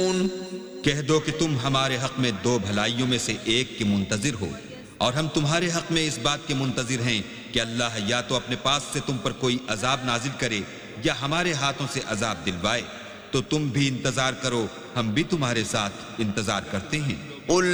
कह दो कि तुम हमारे हक में दो भलाइयों में से एक के मुंतजिर हो, और हम तुम्हारे हक में इस बात के मुंतजिर हैं कि अल्लाह या तो अपने पास से तुम पर कोई अजाब नाजिल करे या हमारे हाथों से अजाब दिलवाए। तो तुम भी इंतजार करो, हम भी तुम्हारे साथ इंतजार करते हैं।